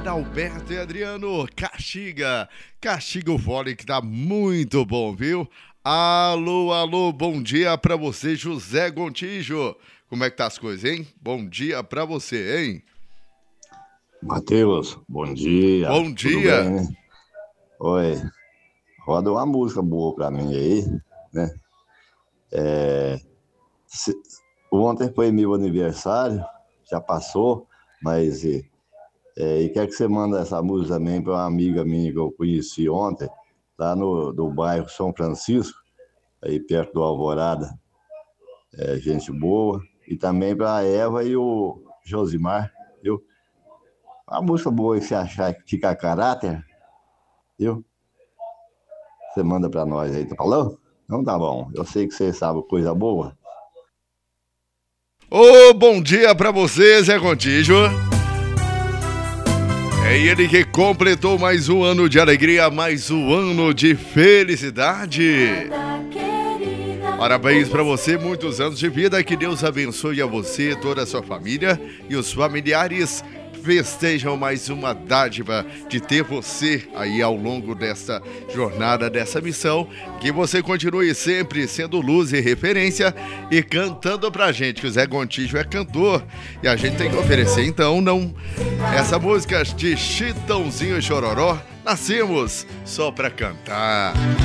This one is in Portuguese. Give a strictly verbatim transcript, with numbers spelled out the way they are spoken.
Adalberto e Adriano, castiga, castiga o vôlei que tá muito bom, viu? Alô, alô, bom dia pra você, José Gontijo. Como é que tá as coisas, hein? Bom dia pra você, hein? Matheus, bom dia, Bom tudo bem, dia. né? Oi, roda uma música boa pra mim aí, né? É, se- Ontem foi meu aniversário, já passou, mas é, é, e quer que você manda essa música também para uma amiga minha que eu conheci ontem, lá no, do bairro São Francisco, aí perto do Alvorada, é, gente boa, e também para a Eva e o Josimar, viu? Uma música boa, se achar que fica a caráter, viu? Você manda pra nós aí, tá falando? Então tá bom. Eu sei que você sabe coisa boa. Ô, bom dia pra você, Zé Gontijo. É ele que completou mais um ano de alegria, mais um ano de felicidade. Parabéns pra você, muitos anos de vida, que Deus abençoe a você, toda a sua família e os familiares. Festejam mais uma dádiva de ter você aí ao longo dessa jornada, dessa missão. Que você continue sempre sendo luz e referência e cantando pra gente, que o Zé Gontijo é cantor. E a gente tem que oferecer, então, não essa música de Chitãozinho e Chororó. Nascemos só pra cantar.